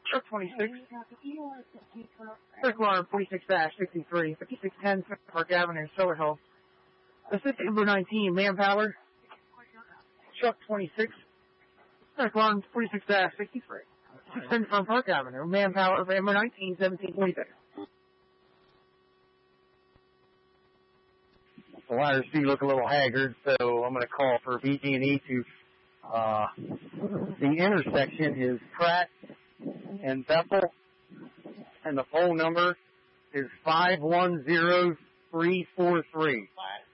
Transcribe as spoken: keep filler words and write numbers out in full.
Truck twenty-six. Circle arm forty-six sixty-three, fifty-six ten Park Avenue, Solar Hill. Assistant number nineteen, Manpower. Truck twenty-six. Circle arm forty-six sixty-three. six ten from Park Avenue, Manpower, number nineteen, seventeen forty-six. The liners do look a little haggard, so I'm going to call for B G and E to, uh, the intersection is Pratt and Bethel, and the phone number is five one zero three four three.